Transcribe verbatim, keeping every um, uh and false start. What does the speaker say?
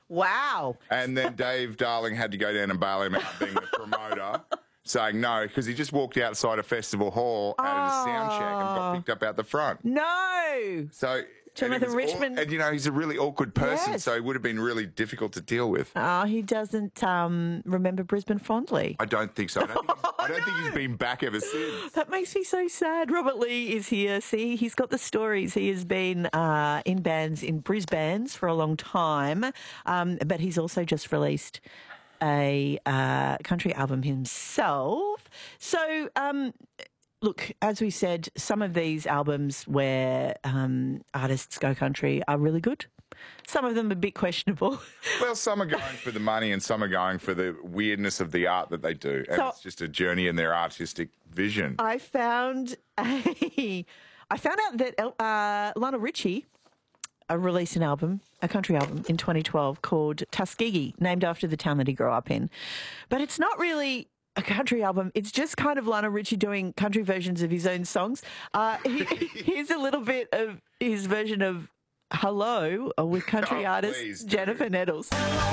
Wow. And then Dave Darling had to go down and bail him out, being the promoter, saying no, because he just walked outside a festival hall out of his sound check and got picked up out the front. No. So... Jonathan and Richman. All, and, you know, he's a really awkward person, Yes. so it would have been really difficult to deal with. Oh, he doesn't um, remember Brisbane fondly. I don't think so. I don't, think he's, I don't no. think he's been back ever since. That makes me so sad. Robert Lee is here. See, he's got the stories. He has been uh, in bands, in Brisbane's for a long time, um, but he's also just released a uh, country album himself. So... Um, Look, as we said, some of these albums where um, artists go country are really good. Some of them are a bit questionable. Well, some are going for the money and some are going for the weirdness of the art that they do. And So, it's just a journey in their artistic vision. I found a, I found out that uh, Lionel Richie uh, released an album, a country album in twenty twelve called Tuskegee, named after the town that he grew up in. But it's not really a country album. It's just kind of Lionel Richie doing country versions of his own songs. Uh, he, here's a little bit of his version of Hello with country Oh, artist please do. Jennifer Nettles.